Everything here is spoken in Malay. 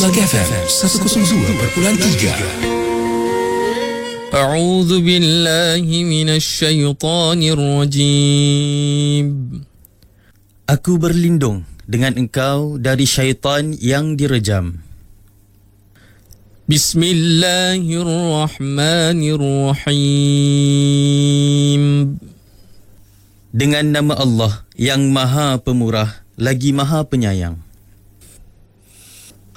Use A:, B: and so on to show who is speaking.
A: Selang FM 102.3.
B: A'udzu billahi minasy syaithanir rajim.
C: Aku berlindung dengan engkau dari syaitan yang direjam.
B: Bismillahirrahmanirrahim.
C: Dengan nama Allah yang Maha Pemurah lagi Maha Penyayang.